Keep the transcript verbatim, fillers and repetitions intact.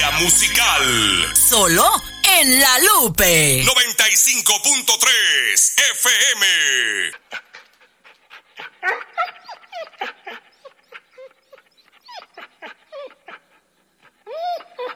Historia musical. Solo en La Lupe. noventa y cinco punto tres F M.